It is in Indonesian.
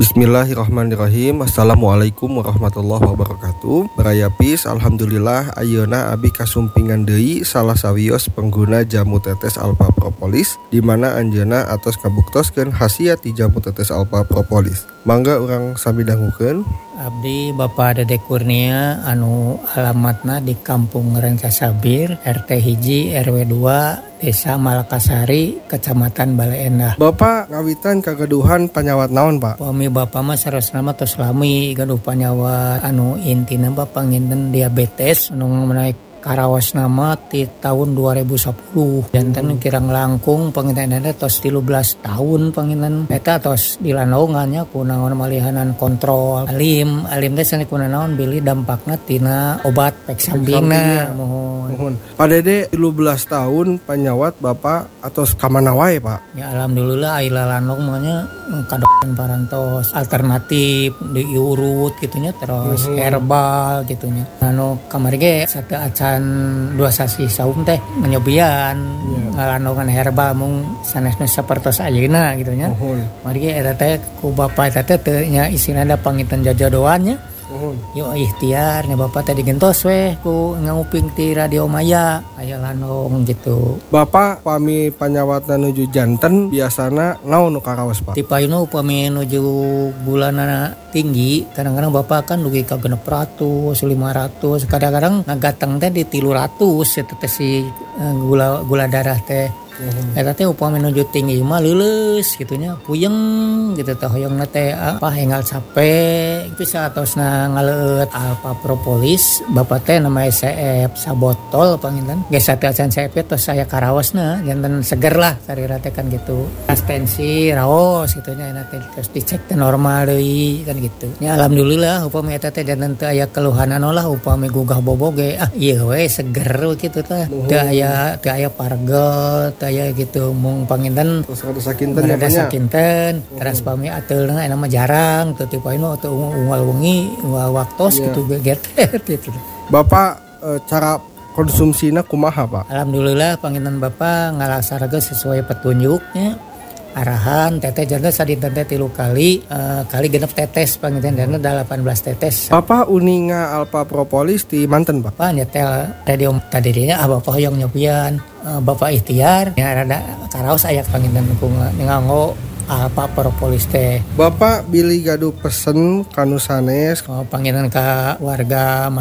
Bismillahirrahmanirrahim. Assalamualaikum warahmatullahi wabarakatuh. Barayapis, alhamdulillah ayeuna abi kasumpingan deui salah sawios pengguna jamu tetes alpha propolis di mana anjeunna atos kabuktoskeun khasiat ti jamu tetes alpha propolis. Mangga urang sami dangukeun. Abdi Bapak Dede Kurnia anu alamatna di Kampung Rancasabir, RT hiji RW 2, Desa Malakasari, Kecamatan Bale Endah. Bapak ngawitan kagaduhan panyawat naon, Pak? Pami Bapak mah sarosna mah tos lami gaduh panyawat anu intina Bapak nginten diabetes anu menaik karawas nama di tahun 2010 jantan kirang langkung panginten tos 13 tahun panginten eta tos dilanongannya kunaon malihanan kontrol alim teh sani kunaon bili dampakna tina obat pek sambingna mohon. Pak Dede 13 tahun panyawat Bapak atos kamana wae, Pak? Ya alhamdulillah aila lanong manya kadokan parantos alternatif diurut gitunya terus herbal gitunya. Anu kamari ge sate acan 2 sasi saum teh menyobian ngalanongan herbal mung sanesna sapertos ayeuna gitunya. Mari ge eta teh ku Bapak eta teh nya isina da panginten jajodoannya. Yo ikhtiar nya Bapak teh digentos we ku nguping ti Radio Maya aya lanong gitu. Bapak pami panyawatna nuju janten biasana naon nu karaos, Pak? Ti payuna upami nuju bulanana tinggi kadang-kadang Bapak kan dugi ka 600, 500, kadang-kadang ngagateng teh di 300 eta teh si gula darah teh. Eta teh upami nuju tinggi mah leuleus gitunya puyeng gitu teh hoyongna teh hengal capek bisa atosna ngaleut alpha propolis Bapak teh nama SCF sabotol panginten geus sateacan CF tos saya karawasna janten seger lah sarira teh kan gitu tensi raos gitunya eta teh terus dicek teh normal deui kan gitu nya alhamdulillah upami eta teh janten teu aya keluhanan lah upami gugah bobog ge ieu we seger kitu teh teu aya pargel ya gitu mung panginten terus ada sakinten terus pami ateulna eta mah jarang teu tipaina teu unggal wengi unggal waktos gitu geter gitu. Bapak cara konsumsina kumaha, Pak? Alhamdulillah panginten Bapak ngalaksanakeun sesuai petunjuknya arahan teteh jantan sadinten teh 3 kali genep tetes panginten dana 18 tetes. Bapak uninga alpha propolis di manten, Pak? Bapak nyetel radio tadinya Bapak hoyong nyobian Bapak ikhtiar ya rada karaos aya panginten ku nganggo alpha propolis teh. Bapak bilih gaduh pesen kanu sanes panginten ka warga